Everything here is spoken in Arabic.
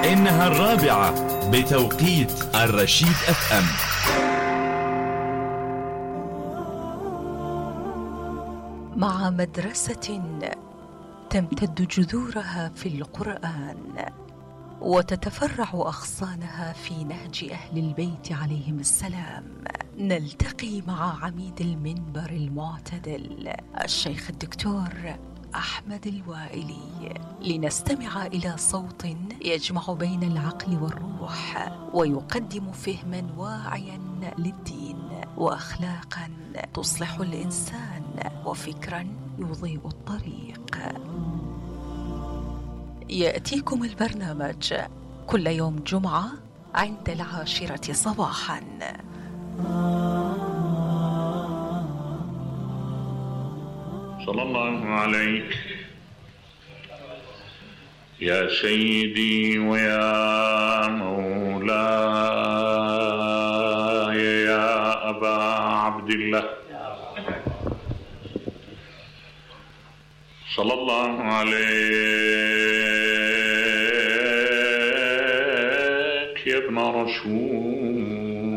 إنها 4 بتوقيت الرشيد FM. مع مدرسة تمتد جذورها في القرآن وتتفرع أغصانها في نهج أهل البيت عليهم السلام، نلتقي مع عميد المنبر المعتدل الشيخ الدكتور أحمد الوائلي لنستمع إلى صوت يجمع بين العقل والروح ويقدم فهما واعيا للدين وأخلاقا تصلح الإنسان وفكرا يضيء الطريق. يأتيكم البرنامج كل يوم جمعة عند 10 صباحا. صلى الله عليك يا سيدي ويا مولاي يا أبا عبد الله، صلى الله عليك يا ابن رسول